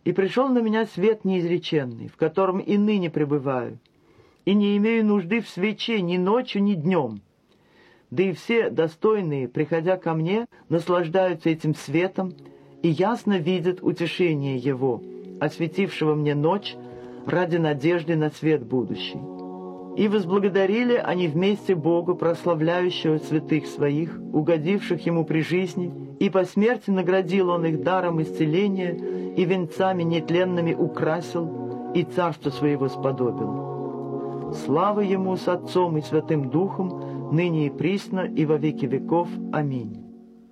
И пришел на меня свет неизреченный, в котором и ныне пребываю, и не имею нужды в свече ни ночью, ни днем. Да и все достойные, приходя ко мне, наслаждаются этим светом и ясно видят утешение его, осветившего мне ночь ради надежды на свет будущий. И возблагодарили они вместе Бога, прославляющего святых своих, угодивших Ему при жизни, и по смерти наградил Он их даром исцеления и венцами нетленными украсил, и царство своего сподобил. Слава Ему с Отцом и Святым Духом, ныне и присно, и во веки веков. Аминь.